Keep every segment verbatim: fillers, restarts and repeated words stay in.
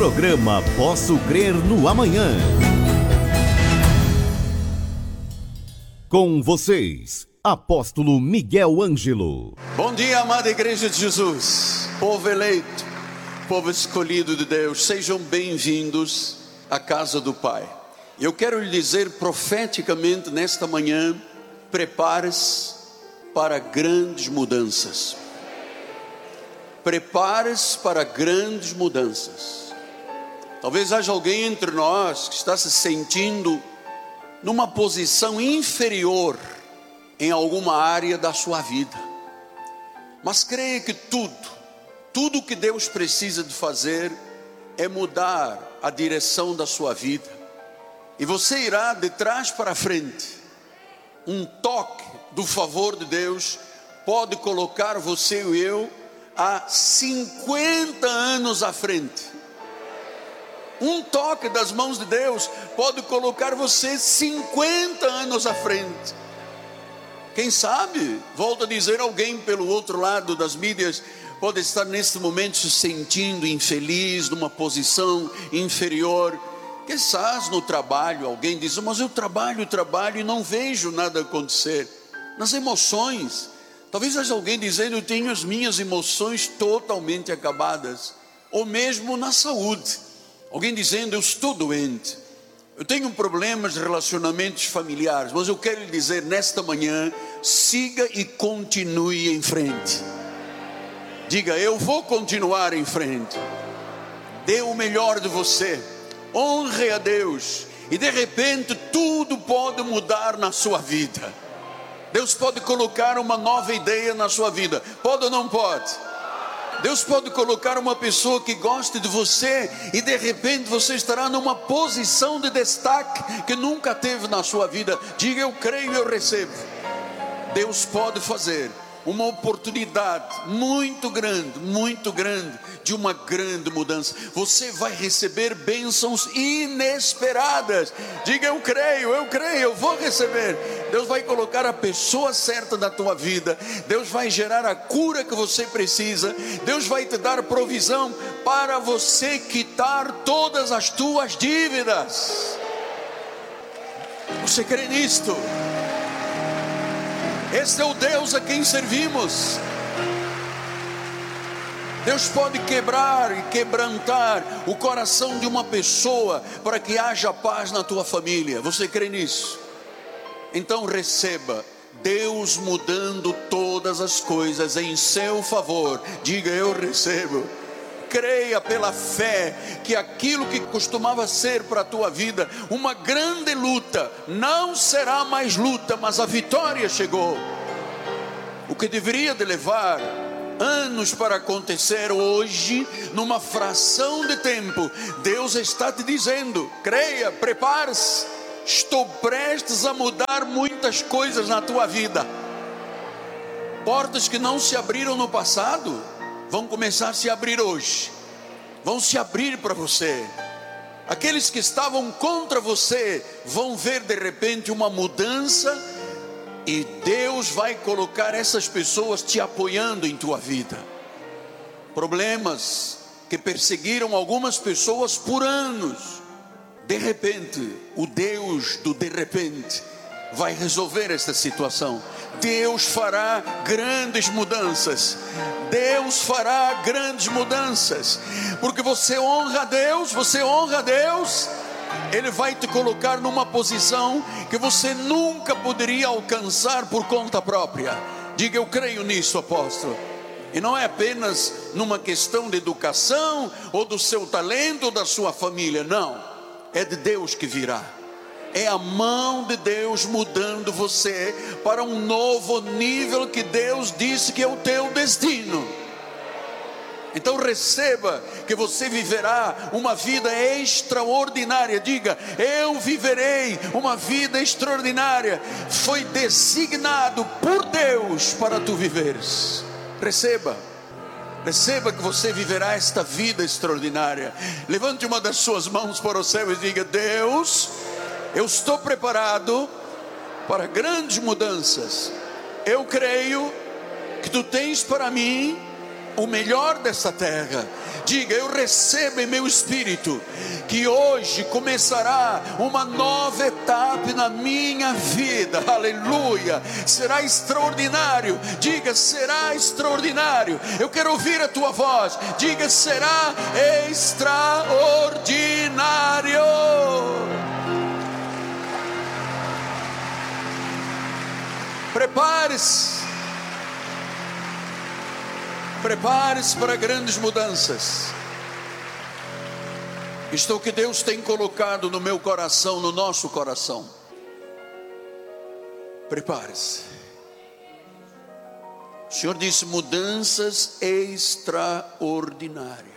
Programa Posso Crer no Amanhã. Com vocês, Apóstolo Miguel Ângelo. Bom dia, amada Igreja de Jesus, povo eleito, povo escolhido de Deus, sejam bem-vindos à casa do Pai. Eu quero lhe dizer profeticamente nesta manhã: prepare-se para grandes mudanças. Prepare-se para grandes mudanças. Talvez haja alguém entre nós que está se sentindo numa posição inferior em alguma área da sua vida. Mas creia que tudo, tudo que Deus precisa de fazer é mudar a direção da sua vida. E você irá de trás para frente. Um toque do favor de Deus pode colocar você e eu há cinquenta anos à frente. Um toque das mãos de Deus pode colocar você cinquenta anos à frente. Quem sabe, volto a dizer, alguém pelo outro lado das mídias pode estar neste momento se sentindo infeliz, numa posição inferior. Quizás no trabalho alguém diz: mas eu trabalho, trabalho e não vejo nada acontecer. Nas emoções, talvez haja alguém dizendo: eu tenho as minhas emoções totalmente acabadas. Ou mesmo na saúde, alguém dizendo: eu estou doente, eu tenho problemas de relacionamentos familiares. Mas eu quero lhe dizer nesta manhã: siga e continue em frente. Diga: eu vou continuar em frente. Dê o melhor de você, honre a Deus, e de repente tudo pode mudar na sua vida. Deus pode colocar uma nova ideia na sua vida. Pode ou não pode? Deus pode colocar uma pessoa que goste de você e de repente você estará numa posição de destaque que nunca teve na sua vida. Diga: eu creio e eu recebo. Deus pode fazer uma oportunidade muito grande, muito grande, de uma grande mudança. Você vai receber bênçãos inesperadas. Diga: eu creio, eu creio, eu vou receber. Deus vai colocar a pessoa certa na tua vida. Deus vai gerar a cura que você precisa. Deus vai te dar provisão para você quitar todas as tuas dívidas. Você crê nisto? Este é o Deus a quem servimos. Deus pode quebrar e quebrantar o coração de uma pessoa para que haja paz na tua família. Você crê nisso? Então receba Deus mudando todas as coisas em seu favor. Diga: eu recebo. Creia pela fé que aquilo que costumava ser para a tua vida uma grande luta, não será mais luta, mas a vitória chegou. O que deveria de levar anos para acontecer, hoje, numa fração de tempo, Deus está te dizendo: creia, prepare-se, estou prestes a mudar muitas coisas na tua vida. Portas que não se abriram no passado vão começar a se abrir hoje, vão se abrir para você. Aqueles que estavam contra você vão ver de repente uma mudança, e Deus vai colocar essas pessoas te apoiando em tua vida. Problemas que perseguiram algumas pessoas por anos, de repente, o Deus do de repente vai resolver esta situação. Deus fará grandes mudanças. Deus fará grandes mudanças. Porque você honra a Deus, você honra a Deus, Ele vai te colocar numa posição que você nunca poderia alcançar por conta própria. Diga: eu creio nisso, apóstolo. E não é apenas numa questão de educação, ou do seu talento, ou da sua família. Não, é de Deus que virá. É a mão de Deus mudando você para um novo nível que Deus disse que é o teu destino. Então receba que você viverá uma vida extraordinária. Diga: eu viverei uma vida extraordinária. Foi designado por Deus para tu viveres. Receba. Receba que você viverá esta vida extraordinária. Levante uma das suas mãos para o céu e diga: Deus, eu estou preparado para grandes mudanças. Eu creio que tu tens para mim o melhor dessa terra. Diga: eu recebo em meu espírito que hoje começará uma nova etapa na minha vida. Aleluia! Será extraordinário. Diga: será extraordinário. Eu quero ouvir a tua voz. Diga: será extraordinário. Prepare-se. Prepare-se para grandes mudanças. Isto é o que Deus tem colocado no meu coração, no nosso coração. Prepare-se. O Senhor disse: mudanças extraordinárias.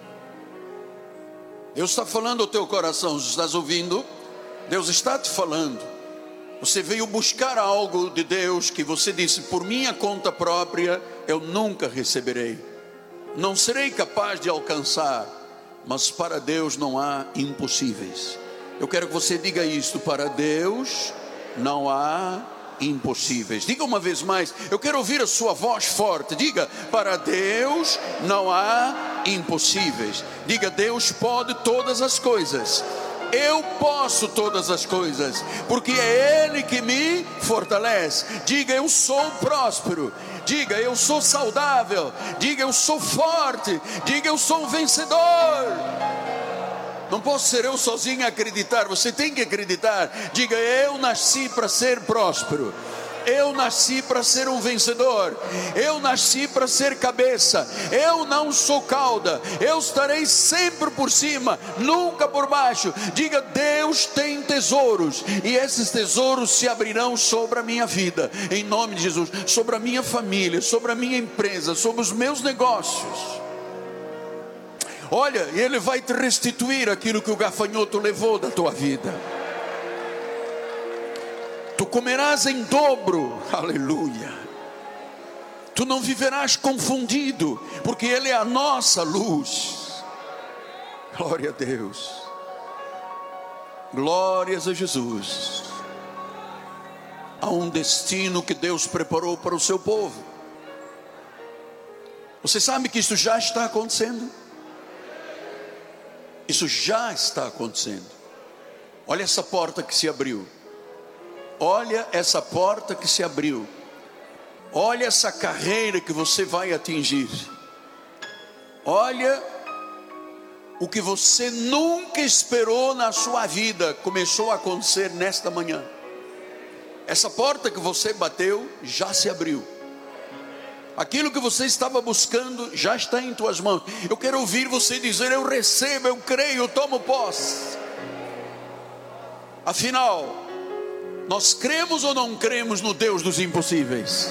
Deus está falando ao teu coração. Estás ouvindo? Deus está te falando. Você veio buscar algo de Deus que você disse: por minha conta própria eu nunca receberei, não serei capaz de alcançar. Mas para Deus não há impossíveis. Eu quero que você diga isto: para Deus não há impossíveis. Diga uma vez mais, eu quero ouvir a sua voz forte. Diga: para Deus não há impossíveis. Diga: Deus pode todas as coisas. Eu posso todas as coisas, porque é Ele que me fortalece. Diga: eu sou próspero. Diga: eu sou saudável. Diga: eu sou forte. Diga: eu sou um vencedor. Não posso ser eu sozinho a acreditar. Você tem que acreditar. Diga: eu nasci para ser próspero. Eu nasci para ser um vencedor. Eu nasci para ser cabeça. Eu não sou cauda. Eu estarei sempre por cima, nunca por baixo. Diga: Deus tem tesouros, e esses tesouros se abrirão sobre a minha vida, em nome de Jesus. Sobre a minha família, sobre a minha empresa, sobre os meus negócios. Olha, Ele vai te restituir aquilo que o gafanhoto levou da tua vida. Tu comerás em dobro. Aleluia. Tu não viverás confundido, porque Ele é a nossa luz. Glória a Deus. Glórias a Jesus. Há um destino que Deus preparou para o seu povo. Você sabe que isso já está acontecendo? Isso já está acontecendo. Olha essa porta que se abriu. Olha essa porta que se abriu. Olha essa carreira que você vai atingir. Olha o que você nunca esperou na sua vida começou a acontecer nesta manhã. Essa porta que você bateu já se abriu. Aquilo que você estava buscando já está em tuas mãos. Eu quero ouvir você dizer: eu recebo, eu creio, eu tomo posse. Afinal, nós cremos ou não cremos no Deus dos impossíveis?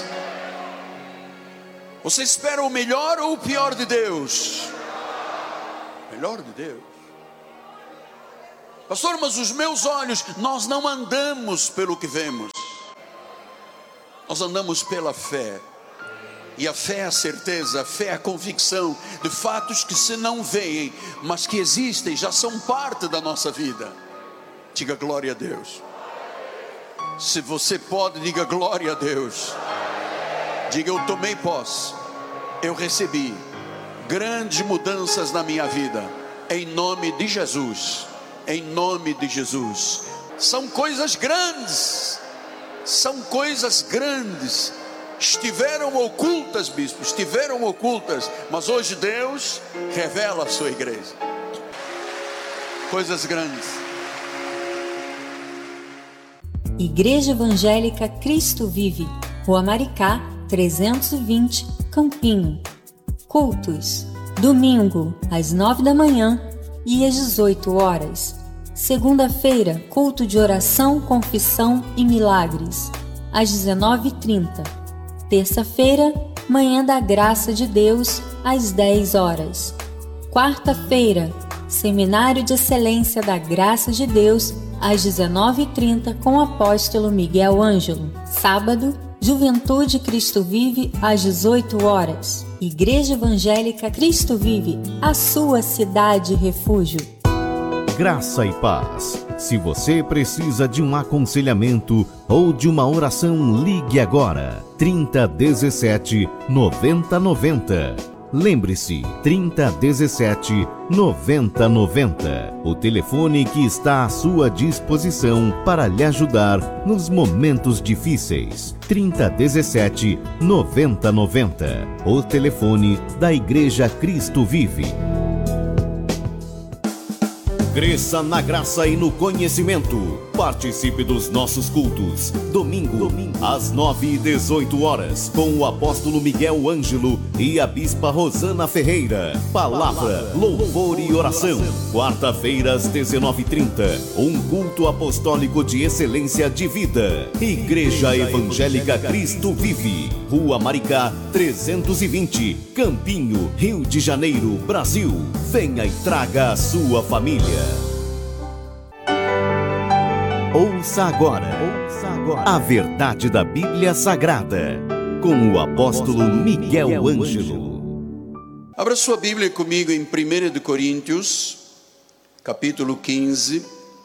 Você espera o melhor ou o pior de Deus? Melhor de Deus. Pastor, mas os meus olhos, nós não andamos pelo que vemos. Nós andamos pela fé. E a fé é a certeza, a fé é a convicção de fatos que se não veem, mas que existem, já são parte da nossa vida. Diga glória a Deus. Se você pode, diga glória a Deus. Diga: eu tomei posse, eu recebi grandes mudanças na minha vida, em nome de Jesus. Em nome de Jesus. São coisas grandes. São coisas grandes. Estiveram ocultas, bispo, estiveram ocultas, mas hoje Deus revela a sua igreja. Coisas grandes. Igreja Evangélica Cristo Vive, Rua Maricá, trezentos e vinte, Campinho. Cultos: domingo, às nove da manhã e às dezoito horas. Segunda-feira, culto de oração, confissão e milagres, às dezenove e trinta. Terça-feira, manhã da graça de Deus, às dez horas. Quarta-feira, seminário de excelência da graça de Deus, às dezenove e trinta, com o apóstolo Miguel Ângelo. Sábado, Juventude Cristo Vive, às dezoito horas. Igreja Evangélica Cristo Vive, a sua cidade refúgio. Graça e paz. Se você precisa de um aconselhamento ou de uma oração, ligue agora. trinta, dezessete, noventa, noventa. Lembre-se, trinta dezessete, noventa noventa, o telefone que está à sua disposição para lhe ajudar nos momentos difíceis. trinta dezessete, noventa noventa, o telefone da Igreja Cristo Vive. Cresça na graça e no conhecimento. Participe dos nossos cultos. Domingo, Domingo. às nove e dezoito horas, com o apóstolo Miguel Ângelo e a bispa Rosana Ferreira. Palavra, louvor e oração. Quarta-feira, às dezenove e trinta, um culto apostólico de excelência de vida. Igreja Evangélica Cristo Vive. Rua Maricá, trezentos e vinte, Campinho, Rio de Janeiro, Brasil. Venha e traga a sua família. Ouça agora, ouça agora a verdade da Bíblia Sagrada, com o apóstolo Miguel Ângelo. Abra sua Bíblia comigo em primeira de Coríntios, capítulo quinze,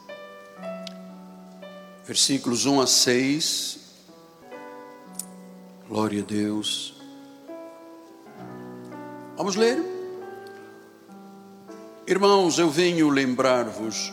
versículos um a seis. Glória a Deus. Vamos ler? Irmãos, eu venho lembrar-vos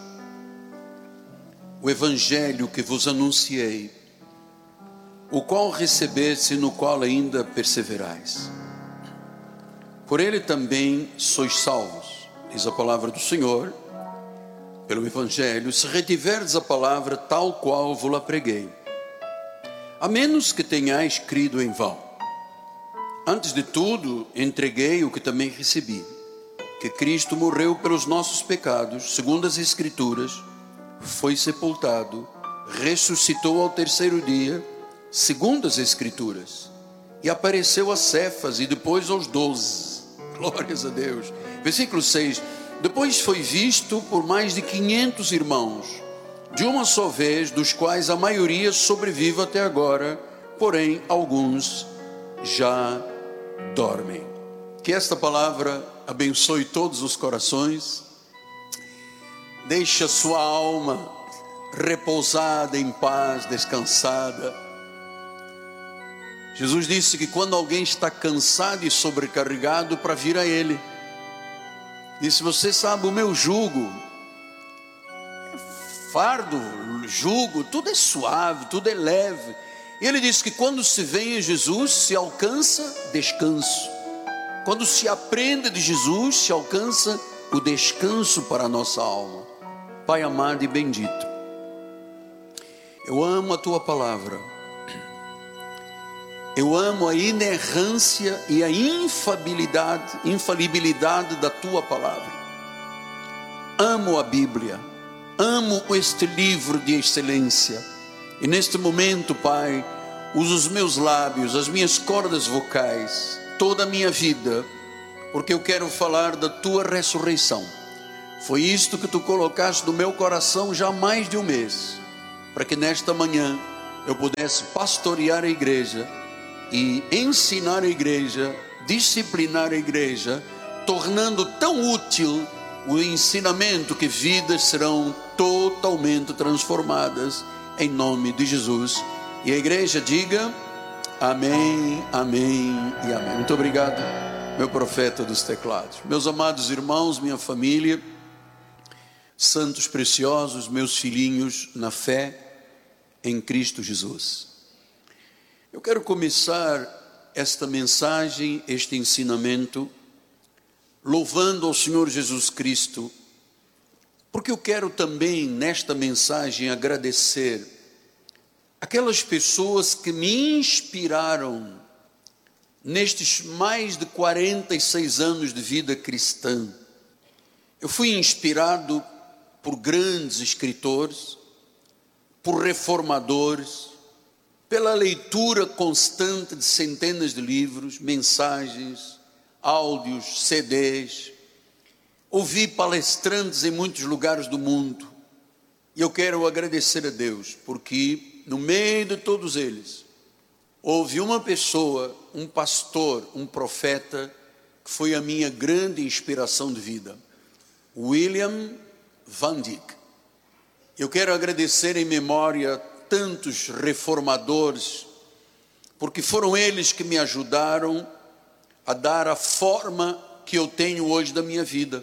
o evangelho que vos anunciei, o qual recebeste, no qual ainda perseverais. Por ele também sois salvos, diz a palavra do Senhor, pelo evangelho, se retiverdes a palavra tal qual vos-la preguei, a menos que tenhais crido em vão. Antes de tudo, entreguei o que também recebi, que Cristo morreu pelos nossos pecados, segundo as Escrituras, foi sepultado, ressuscitou ao terceiro dia, segundo as Escrituras, e apareceu a Cefas e depois aos doze. Glórias a Deus. Versículo seis. Depois foi visto por mais de quinhentos irmãos, de uma só vez, dos quais a maioria sobrevive até agora, porém alguns já dormem. Que esta palavra abençoe todos os corações. Deixa sua alma repousada em paz, descansada. Jesus disse que quando alguém está cansado e sobrecarregado, para vir a Ele. Disse: você sabe, o meu jugo, fardo, jugo, tudo é suave, tudo é leve. E Ele disse que quando se vem a Jesus, se alcança descanso. Quando se aprende de Jesus, se alcança o descanso para a nossa alma. Pai amado e bendito, eu amo a Tua palavra, eu amo a inerrância e a infalibilidade, infalibilidade da Tua palavra, amo a Bíblia, amo este livro de excelência, e neste momento, Pai, uso os meus lábios, as minhas cordas vocais, toda a minha vida, porque eu quero falar da Tua ressurreição. Foi isto que Tu colocaste no meu coração já há mais de um mês, para que nesta manhã eu pudesse pastorear a igreja e ensinar a igreja, disciplinar a igreja, tornando tão útil o ensinamento que vidas serão totalmente transformadas em nome de Jesus. E a igreja diga amém, amém e amém. Muito obrigado, meu profeta dos teclados. Meus amados irmãos, minha família, santos preciosos, meus filhinhos na fé em Cristo Jesus. Eu quero começar esta mensagem, este ensinamento, louvando ao Senhor Jesus Cristo, porque eu quero também nesta mensagem agradecer aquelas pessoas que me inspiraram nestes mais de quarenta e seis anos de vida cristã. Eu fui inspirado por grandes escritores, por reformadores, pela leitura constante de centenas de livros, mensagens, áudios, C Ds. Ouvi palestrantes em muitos lugares do mundo. E eu quero agradecer a Deus, porque no meio de todos eles, houve uma pessoa, um pastor, um profeta, que foi a minha grande inspiração de vida. William Van Dyck. Eu quero agradecer em memória tantos reformadores, porque foram eles que me ajudaram a dar a forma que eu tenho hoje da minha vida.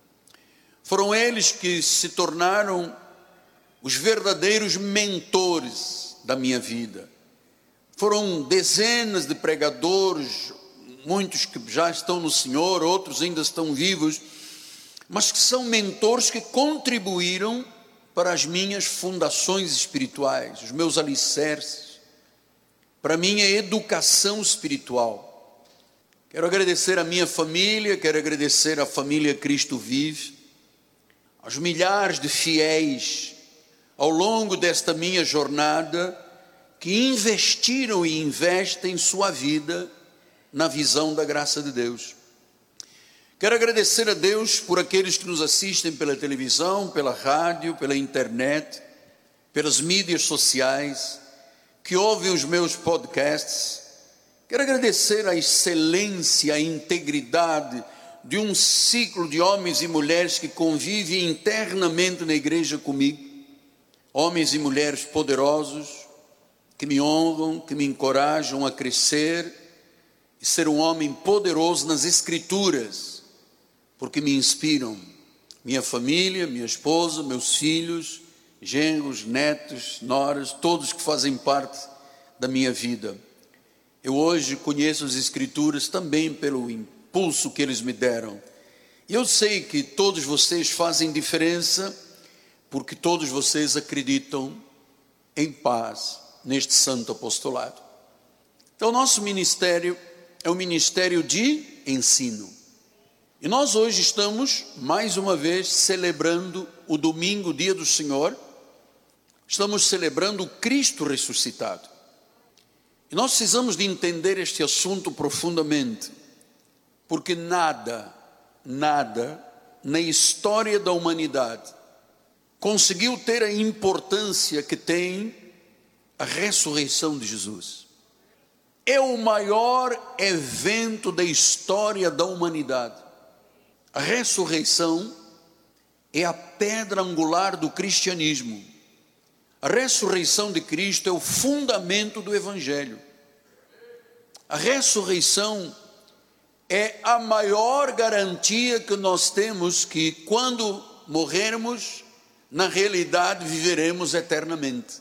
Foram eles que se tornaram os verdadeiros mentores da minha vida. Foram dezenas de pregadores, muitos que já estão no Senhor, outros ainda estão vivos, mas que são mentores que contribuíram para as minhas fundações espirituais, os meus alicerces, para a minha educação espiritual. Quero agradecer a minha família, quero agradecer a família Cristo Vive, aos milhares de fiéis ao longo desta minha jornada, que investiram e investem sua vida na visão da graça de Deus. Quero agradecer a Deus por aqueles que nos assistem pela televisão, pela rádio, pela internet, pelas mídias sociais, que ouvem os meus podcasts. Quero agradecer a excelência, a integridade de um ciclo de homens e mulheres que convivem internamente na igreja comigo. Homens e mulheres poderosos, que me honram, que me encorajam a crescer e ser um homem poderoso nas Escrituras, porque me inspiram. Minha família, minha esposa, meus filhos, genros, netos, noras, todos que fazem parte da minha vida. Eu hoje conheço as Escrituras também pelo impulso que eles me deram. E eu sei que todos vocês fazem diferença, porque todos vocês acreditam em paz neste santo apostolado. Então, nosso ministério é um ministério de ensino. E nós hoje estamos, mais uma vez, celebrando o domingo, dia do Senhor. Estamos celebrando o Cristo ressuscitado. E nós precisamos de entender este assunto profundamente, porque nada, nada na história da humanidade conseguiu ter a importância que tem a ressurreição de Jesus. É o maior evento da história da humanidade. A ressurreição é a pedra angular do cristianismo. A ressurreição de Cristo é o fundamento do Evangelho. A ressurreição é a maior garantia que nós temos que quando morrermos, na realidade viveremos eternamente.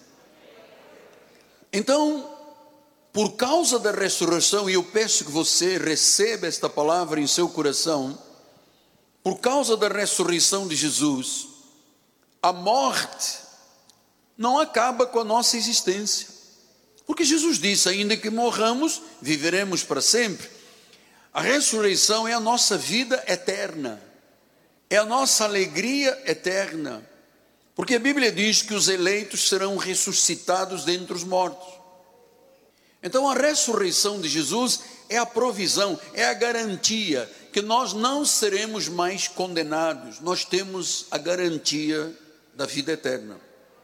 Então, por causa da ressurreição, e eu peço que você receba esta palavra em seu coração, por causa da ressurreição de Jesus, a morte não acaba com a nossa existência. Porque Jesus disse, ainda que morramos, viveremos para sempre. A ressurreição é a nossa vida eterna, é a nossa alegria eterna. Porque a Bíblia diz que os eleitos serão ressuscitados dentre os mortos. Então a ressurreição de Jesus é a provisão, é a garantia que nós não seremos mais condenados. Nós temos a garantia da vida eterna.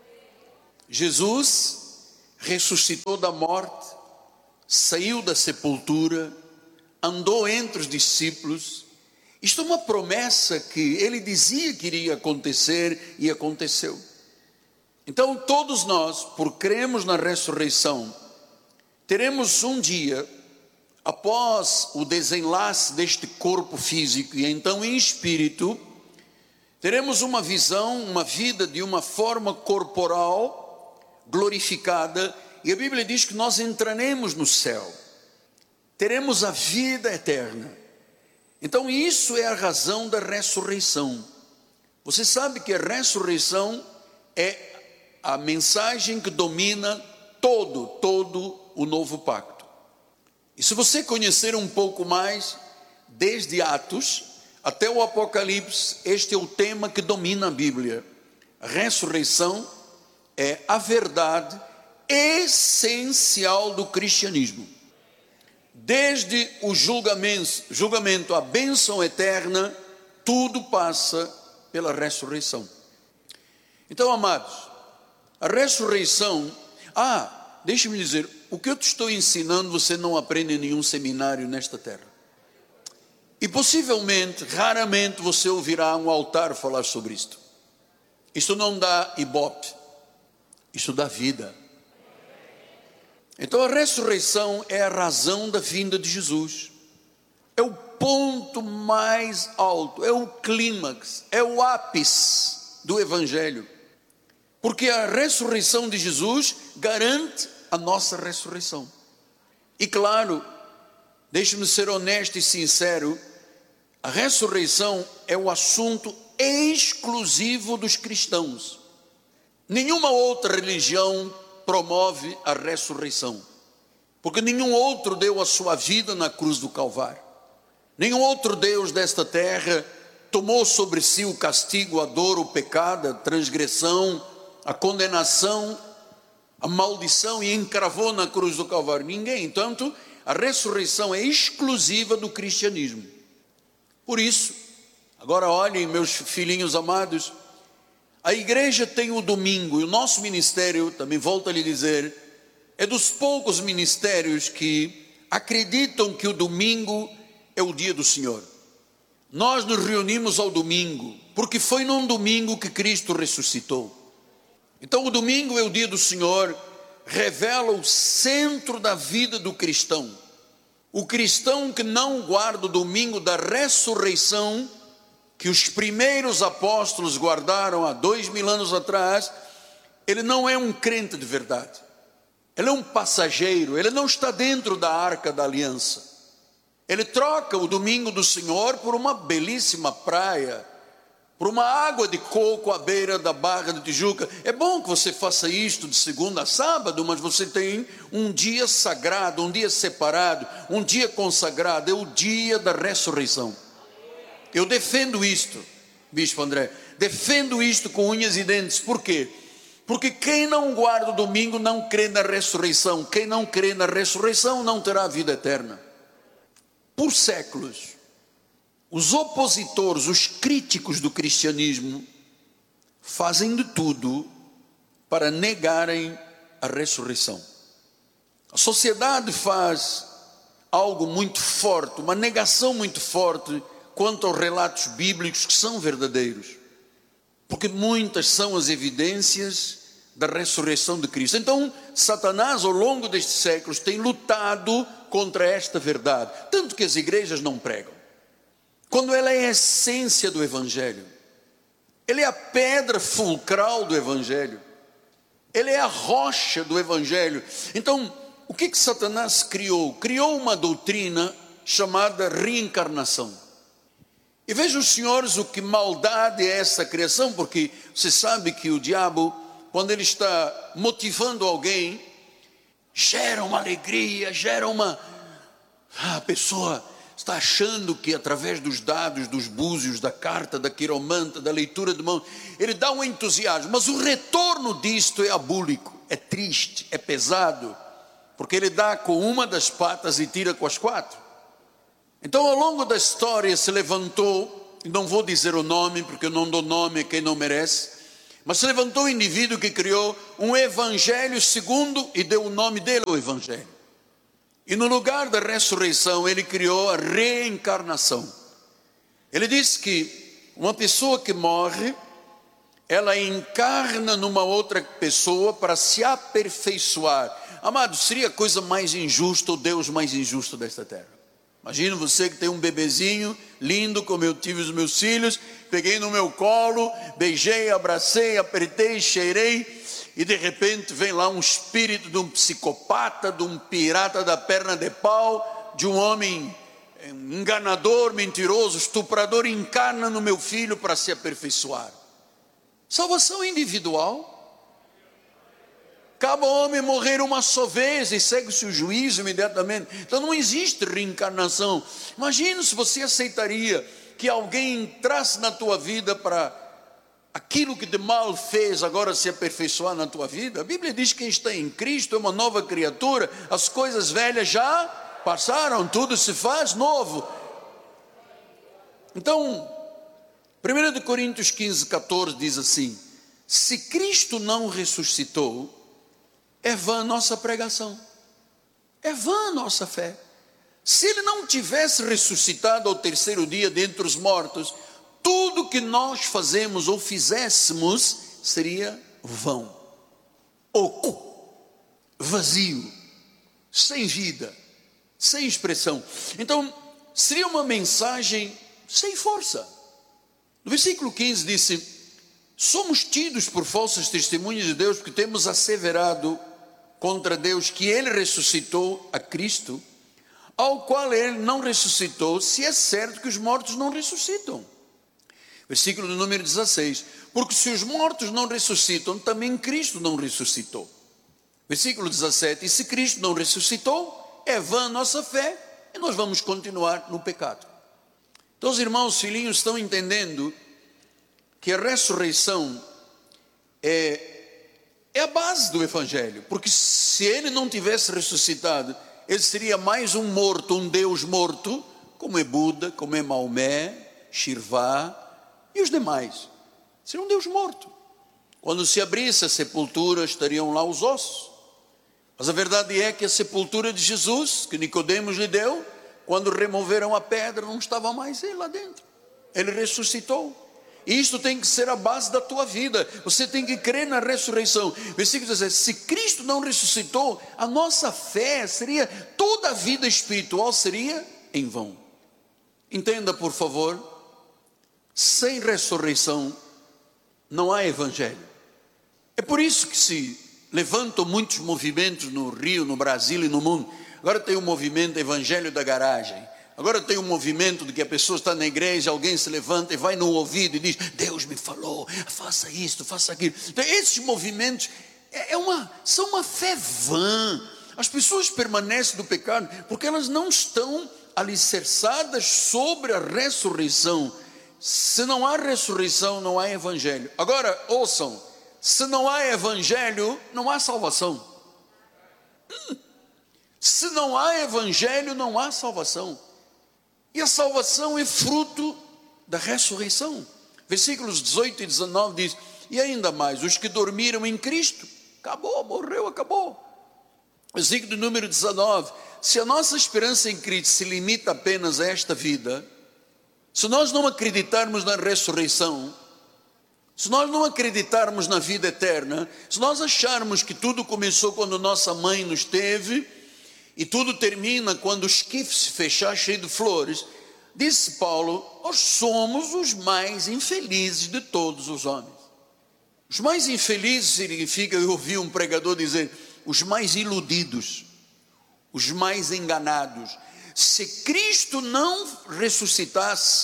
Jesus ressuscitou da morte, saiu da sepultura, andou entre os discípulos. Isto é uma promessa que ele dizia que iria acontecer e aconteceu. Então todos nós, por cremos na ressurreição, teremos um dia, após o desenlace deste corpo físico e então em espírito, teremos uma visão, uma vida de uma forma corporal glorificada, e a Bíblia diz que nós entraremos no céu, teremos a vida eterna. Então isso é a razão da ressurreição. Você sabe que a ressurreição é a mensagem que domina todo, todo o novo pacto. E se você conhecer um pouco mais, desde Atos até o Apocalipse, este é o tema que domina a Bíblia. A ressurreição é a verdade essencial do cristianismo. Desde o julgamento, julgamento, a bênção eterna, tudo passa pela ressurreição. Então, amados, a ressurreição, ah, deixe-me dizer, o que eu te estou ensinando você não aprende em nenhum seminário nesta terra. E possivelmente, raramente você ouvirá um altar falar sobre isto. Isto não dá ibope, isto dá vida. Então a ressurreição é a razão da vinda de Jesus. é o ponto mais alto, é o clímax, é o ápice do Evangelho. Porque a ressurreição de Jesus garante a nossa ressurreição. E claro, deixe-me ser honesto e sincero, a ressurreição é o assunto exclusivo dos cristãos. Nenhuma outra religião promove a ressurreição, porque nenhum outro deu a sua vida na cruz do Calvário. Nenhum outro Deus desta terra tomou sobre si o castigo, a dor, o pecado, a transgressão, a condenação, a maldição e encravou na cruz do Calvário. Ninguém. Entanto, a ressurreição é exclusiva do cristianismo. Por isso, agora olhem, meus filhinhos amados, a igreja tem o domingo, e o nosso ministério, também volto a lhe dizer, é dos poucos ministérios que acreditam que o domingo é o dia do Senhor. Nós nos reunimos ao domingo, porque foi num domingo que Cristo ressuscitou. Então o domingo é o dia do Senhor, revela o centro da vida do cristão. O cristão que não guarda o domingo da ressurreição, que os primeiros apóstolos guardaram há dois mil anos atrás, ele não é um crente de verdade. Ele é um passageiro, ele não está dentro da arca da aliança. Ele troca o domingo do Senhor por uma belíssima praia, por uma água de coco à beira da Barra de Tijuca. É bom que você faça isto de segunda a sábado, mas você tem um dia sagrado, um dia separado, um dia consagrado, é o dia da ressurreição. Eu defendo isto, Bispo André, defendo isto com unhas e dentes. Por quê? Porque quem não guarda o domingo não crê na ressurreição. Quem não crê na ressurreição não terá vida eterna. Por séculos, os opositores, os críticos do cristianismo, fazem de tudo para negarem a ressurreição. A sociedade faz algo muito forte, uma negação muito forte quanto aos relatos bíblicos que são verdadeiros, porque muitas são as evidências da ressurreição de Cristo. Então, Satanás, ao longo destes séculos, tem lutado contra esta verdade, tanto que as igrejas não pregam, quando ela é a essência do Evangelho, ele é a pedra fulcral do Evangelho, ele é a rocha do Evangelho. Então, o que que Satanás criou? Criou uma doutrina chamada reencarnação. E vejam, senhores, o que maldade é essa criação, porque você sabe que o diabo, quando ele está motivando alguém, gera uma alegria, gera uma... A pessoa está achando que através dos dados, dos búzios, da carta, da quiromanta, da leitura de mão, ele dá um entusiasmo, mas o retorno disto é abúlico, é triste, é pesado, porque ele dá com uma das patas e tira com as quatro. Então, ao longo da história se levantou, não vou dizer o nome, porque eu não dou nome a quem não merece, mas se levantou um indivíduo que criou um evangelho segundo e deu o nome dele ao evangelho. E no lugar da ressurreição, ele criou a reencarnação. Ele disse que uma pessoa que morre, ela encarna numa outra pessoa para se aperfeiçoar. Amado, seria a coisa mais injusta, o Deus mais injusto desta terra. Imagina você que tem um bebezinho lindo, como eu tive os meus filhos, peguei no meu colo, beijei, abracei, apertei, cheirei, e de repente vem lá um espírito de um psicopata, de um pirata da perna de pau, de um homem enganador, mentiroso, estuprador, encarna no meu filho para se aperfeiçoar. Salvação individual. Cabe ao homem morrer uma só vez e segue-se o juízo imediatamente. Então não existe reencarnação. Imagina se você aceitaria que alguém entrasse na tua vida para aquilo que de mal fez agora se aperfeiçoar na tua vida. A Bíblia diz que quem está em Cristo é uma nova criatura, as coisas velhas já passaram, tudo se faz novo. Então, primeira Coríntios quinze, catorze diz assim: se Cristo não ressuscitou, é vã nossa pregação, é vã nossa fé. Se ele não tivesse ressuscitado ao terceiro dia dentre os mortos, tudo que nós fazemos ou fizéssemos seria vão, oco, vazio, sem vida, sem expressão. Então, seria uma mensagem sem força. No versículo quinze disse: somos tidos por falsas testemunhas de Deus, porque temos asseverado contra Deus que Ele ressuscitou a Cristo, ao qual Ele não ressuscitou, se é certo que os mortos não ressuscitam. Versículo de número dezesseis: porque se os mortos não ressuscitam, também Cristo não ressuscitou. Versículo dezessete: e se Cristo não ressuscitou, é vã a nossa fé, e nós vamos continuar no pecado. Então os irmãos filhinhos estão entendendo que a ressurreição é, é a base do Evangelho, porque se Ele não tivesse ressuscitado, Ele seria mais um morto, um Deus morto, como é Buda, como é Maomé, Shirvá e os demais. Seria um Deus morto. Quando se abrisse a sepultura, estariam lá os ossos. Mas a verdade é que a sepultura de Jesus, que Nicodemos lhe deu, quando removeram a pedra, não estava mais Ele lá dentro. Ele ressuscitou. E isto tem que ser a base da tua vida. Você tem que crer na ressurreição. Versículo dezessete: se Cristo não ressuscitou, a nossa fé seria, toda a vida espiritual seria em vão. Entenda, por favor, sem ressurreição não há evangelho. É por isso que se levantam muitos movimentos no Rio, no Brasil e no mundo. Agora tem o movimento Evangelho da Garagem. Agora tem um movimento de que a pessoa está na igreja, alguém se levanta e vai no ouvido e diz: Deus me falou, faça isto, faça aquilo. Então esses movimentos é uma, são uma fé vã. As pessoas permanecem no pecado porque elas não estão alicerçadas sobre a ressurreição. Se não há ressurreição, não há evangelho. Agora ouçam, se não há evangelho, não há salvação. Hum. Se não há evangelho, não há salvação. E a salvação é fruto da ressurreição. Versículos dezoito e dezenove diz: e ainda mais, os que dormiram em Cristo, acabou, morreu, acabou. Versículo número dezenove: se a nossa esperança em Cristo se limita apenas a esta vida, se nós não acreditarmos na ressurreição, se nós não acreditarmos na vida eterna, se nós acharmos que tudo começou quando nossa mãe nos teve, e tudo termina quando o esquife se fechar cheio de flores, disse Paulo, nós somos os mais infelizes de todos os homens. Os mais infelizes significa, eu ouvi um pregador dizer, os mais iludidos, os mais enganados. Se Cristo não ressuscitasse,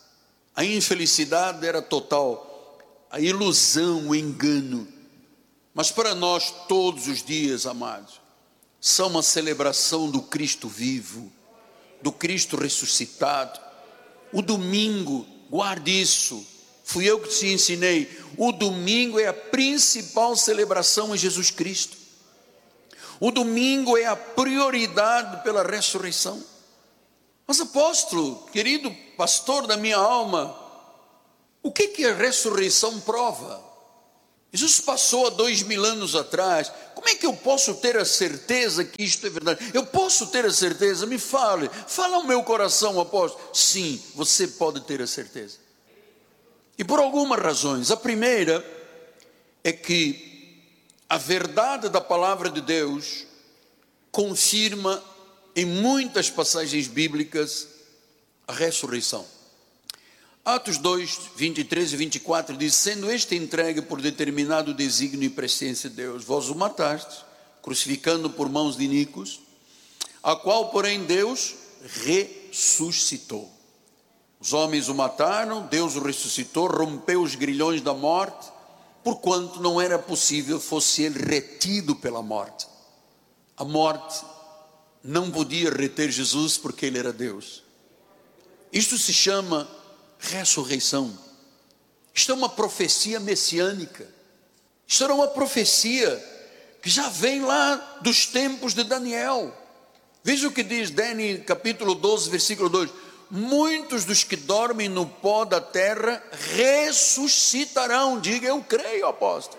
a infelicidade era total, a ilusão, o engano. Mas para nós todos os dias, amados, são uma celebração do Cristo vivo, do Cristo ressuscitado. O domingo, guarde isso, fui eu que te ensinei, o domingo é a principal celebração em Jesus Cristo. O domingo é a prioridade pela ressurreição. Mas apóstolo, querido pastor da minha alma, o que que a ressurreição prova? Jesus passou há dois mil anos atrás. Como é que eu posso ter a certeza que isto é verdade? Eu posso ter a certeza? Me fale, fala ao meu coração, apóstolo. Sim, você pode ter a certeza. E por algumas razões. A primeira é que a verdade da palavra de Deus confirma em muitas passagens bíblicas a ressurreição. Atos dois, vinte e três e vinte e quatro diz: sendo este entregue por determinado desígnio e presciência de Deus, vós o matastes, crucificando por mãos de iníquos, a qual porém Deus ressuscitou. Os homens o mataram, Deus o ressuscitou, rompeu os grilhões da morte, porquanto não era possível fosse ele retido pela morte. A morte não podia reter Jesus porque ele era Deus. Isto se chama ressurreição. Isto é uma profecia messiânica. Isto era uma profecia que já vem lá dos tempos de Daniel. Veja o que diz Daniel capítulo doze, versículo dois: muitos dos que dormem no pó da terra ressuscitarão. Diga, eu creio, apóstolo.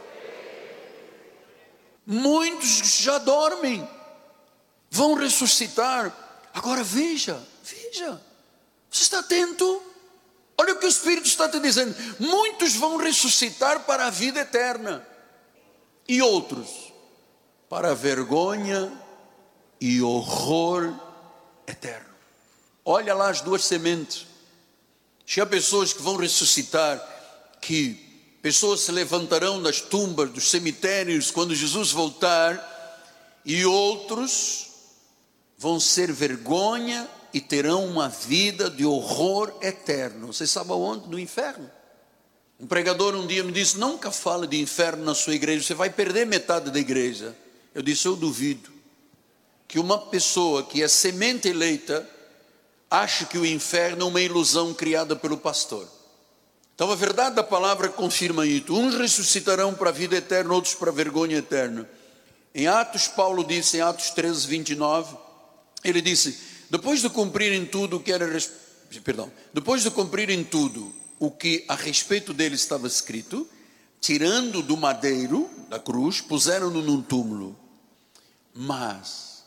Muitos que já dormem vão ressuscitar. Agora veja, veja, você está atento? Olha o que o Espírito está te dizendo. Muitos vão ressuscitar para a vida eterna, e outros para a vergonha e horror eterno. Olha lá as duas sementes. Há pessoas que vão ressuscitar, que pessoas se levantarão das tumbas, dos cemitérios, quando Jesus voltar, e outros vão ser vergonha e terão uma vida de horror eterno. Você sabe aonde? No inferno. Um pregador um dia me disse: nunca fale de inferno na sua igreja, você vai perder metade da igreja. Eu disse: eu duvido que uma pessoa que é semente eleita ache que o inferno é uma ilusão criada pelo pastor. Então a verdade da palavra confirma isso. Uns ressuscitarão para a vida eterna, outros para a vergonha eterna. Em Atos, Paulo disse, em Atos treze, vinte e nove, ele disse: depois de cumprirem tudo o que era, perdão, depois de cumprirem tudo o que a respeito dele estava escrito, tirando do madeiro, da cruz, puseram-no num túmulo. Mas,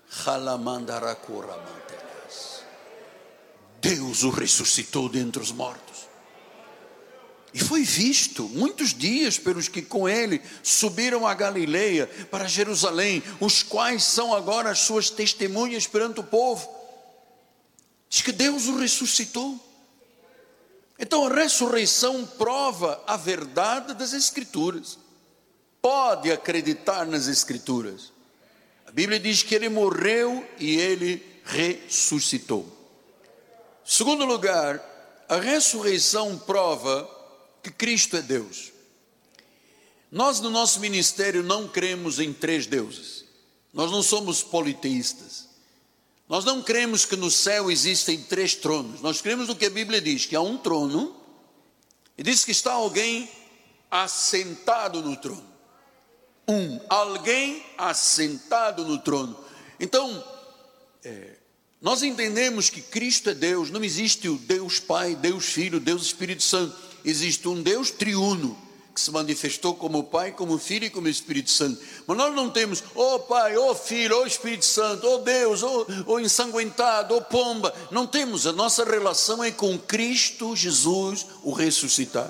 Deus o ressuscitou dentre os mortos. E foi visto muitos dias pelos que com ele subiram a Galileia, para Jerusalém, os quais são agora as suas testemunhas perante o povo. Diz que Deus o ressuscitou. Então a ressurreição prova a verdade das Escrituras. Pode acreditar nas Escrituras. A Bíblia diz que ele morreu e ele ressuscitou. Segundo lugar, a ressurreição prova que Cristo é Deus. Nós no nosso ministério não cremos em três deuses. Nós não somos politeístas. Nós não cremos que no céu existem três tronos. Nós cremos no que a Bíblia diz, que há um trono, e diz que está alguém assentado no trono. Um, alguém assentado no trono. Então, é, nós entendemos que Cristo é Deus. Não existe o Deus Pai, Deus Filho, Deus Espírito Santo. Existe um Deus triuno, que se manifestou como Pai, como Filho e como Espírito Santo. Mas nós não temos, ó Pai, ó Filho, ó Espírito Santo, ó Deus, ó, ó ensanguentado, ó pomba. Não temos, a nossa relação é com Cristo Jesus, o ressuscitado.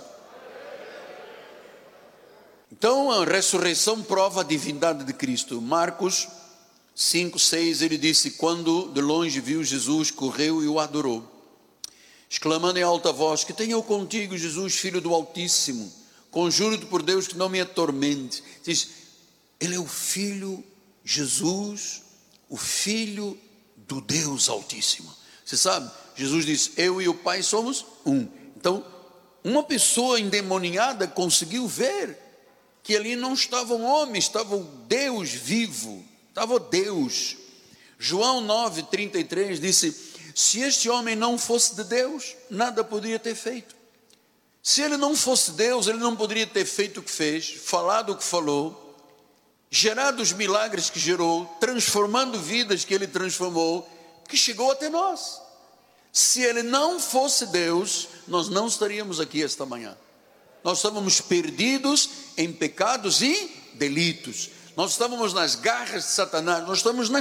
Então a ressurreição prova a divindade de Cristo. Marcos cinco, seis, ele disse: quando de longe viu Jesus, correu e o adorou, exclamando em alta voz: que tenho eu contigo, Jesus, Filho do Altíssimo, conjuro-te por Deus que não me atormente. Diz, ele é o Filho, Jesus, o Filho do Deus Altíssimo. Você sabe, Jesus disse: eu e o Pai somos um. Então, uma pessoa endemoniada conseguiu ver que ali não estava um homem, estava o Deus vivo, estava Deus. João nove, trinta e três disse: se este homem não fosse de Deus, nada poderia ter feito. Se ele não fosse Deus, ele não poderia ter feito o que fez, falado o que falou, gerado os milagres que gerou, transformando vidas que ele transformou, que chegou até nós. Se ele não fosse Deus, nós não estaríamos aqui esta manhã. Nós estávamos perdidos em pecados e delitos. Nós estávamos nas garras de Satanás, nós estamos nas